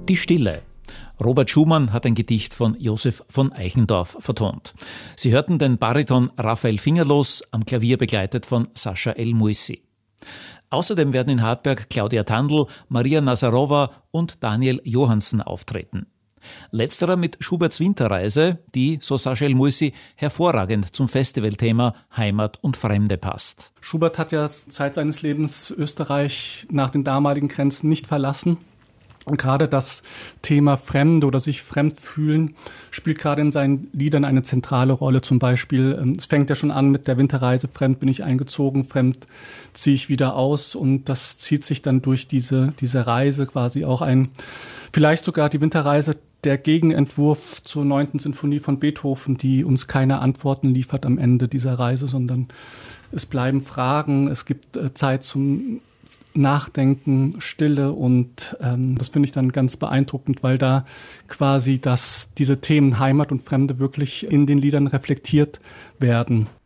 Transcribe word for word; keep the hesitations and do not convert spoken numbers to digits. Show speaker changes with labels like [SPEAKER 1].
[SPEAKER 1] Die Stille. Robert Schumann hat ein Gedicht von Josef von Eichendorff vertont. Sie hörten den Bariton Raphael Fingerlos, am Klavier begleitet von Sascha El Moussi. Außerdem werden in Hartberg Claudia Tandl, Maria Nazarova und Daniel Johansen auftreten. Letzterer mit Schuberts Winterreise, die, so Sascha El Moussi, hervorragend zum Festivalthema Heimat und Fremde passt.
[SPEAKER 2] Schubert hat ja Zeit seines Lebens Österreich nach den damaligen Grenzen nicht verlassen. Und gerade das Thema Fremde oder sich fremd fühlen spielt gerade in seinen Liedern eine zentrale Rolle. Zum Beispiel, es fängt ja schon an mit der Winterreise, fremd bin ich eingezogen, fremd ziehe ich wieder aus. Und das zieht sich dann durch diese, diese Reise quasi auch ein. Vielleicht sogar die Winterreise, der Gegenentwurf zur neunten Sinfonie von Beethoven, die uns keine Antworten liefert am Ende dieser Reise, sondern es bleiben Fragen, es gibt Zeit zum Nachdenken, Stille und ähm, das finde ich dann ganz beeindruckend, weil da quasi das, diese Themen Heimat und Fremde wirklich in den Liedern reflektiert werden.